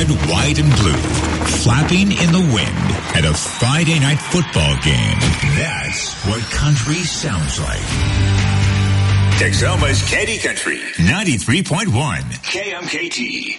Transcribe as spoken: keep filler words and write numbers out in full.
red, white, and blue, flapping in the wind at a Friday night football game. That's what country sounds like. Texoma's Candy Country, ninety-three point one K M K T.